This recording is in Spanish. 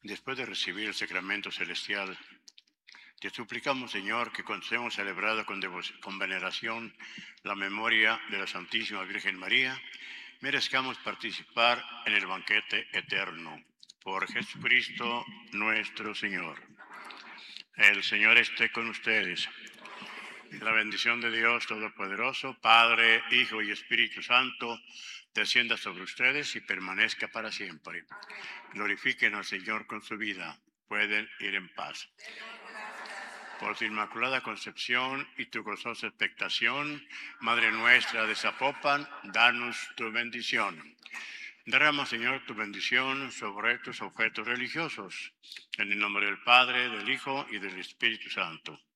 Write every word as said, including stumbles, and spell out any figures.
Después de recibir el sacramento celestial, te suplicamos, Señor, que cuando hemos celebrado con, devo- con veneración la memoria de la Santísima Virgen María, merezcamos participar en el banquete eterno. Por Jesucristo nuestro Señor. El Señor esté con ustedes. La bendición de Dios Todopoderoso, Padre, Hijo y Espíritu Santo, descienda sobre ustedes y permanezca para siempre. Glorifiquen al Señor con su vida. Pueden ir en paz. Por tu inmaculada concepción y tu gozosa expectación, Madre nuestra de Zapopan, danos tu bendición. Derrama, Señor, tu bendición sobre estos objetos religiosos. En el nombre del Padre, del Hijo y del Espíritu Santo.